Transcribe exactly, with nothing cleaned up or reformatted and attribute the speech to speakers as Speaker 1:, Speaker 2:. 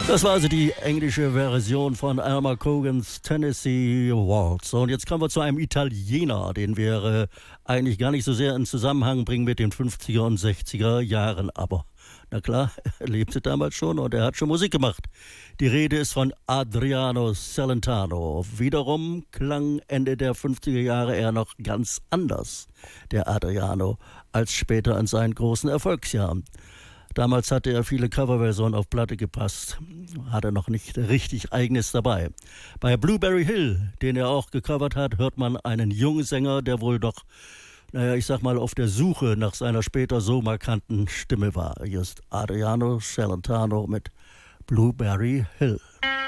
Speaker 1: Das war also die englische Version von Alma Cogans Tennessee Waltz. Und jetzt kommen wir zu einem Italiener, den wir äh, eigentlich gar nicht so sehr in Zusammenhang bringen mit den fünfziger und sechziger Jahren. Aber na klar, er lebte damals schon und er hat schon Musik gemacht. Die Rede ist von Adriano Celentano. Wiederum klang Ende der fünfziger Jahre er noch ganz anders, der Adriano, als später in seinen großen Erfolgsjahren. Damals hatte er viele Coverversionen auf Platte gepasst, hatte noch nicht richtig Eigenes dabei. Bei Blueberry Hill, den er auch gecovert hat, hört man einen jungen Sänger, der wohl doch, naja, ich sag mal, auf der Suche nach seiner später so markanten Stimme war. Hier ist Adriano Celentano mit Blueberry Hill.